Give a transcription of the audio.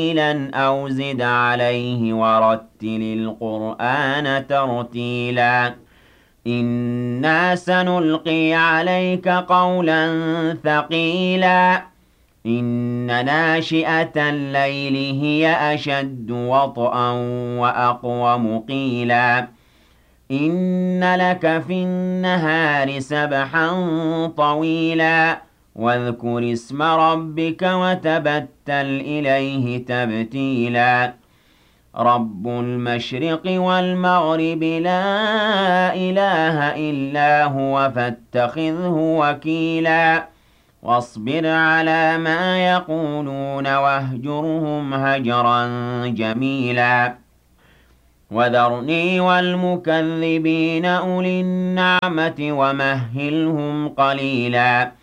قليلا أو زد عليه ورتل القرآن ترتيلا إنا سنلقي عليك قولا ثقيلا إن ناشئة الليل هي أشد وطئا وأقوم قيلا إن لك في النهار سبحا طويلا واذكر اسم ربك وتبتل إليه تبتيلا رب المشرق والمغرب لا إله إلا هو فاتخذه وكيلا واصبر على ما يقولون واهجرهم هجرا جميلا وذرني والمكذبين أولي النعمة ومهلهم قليلا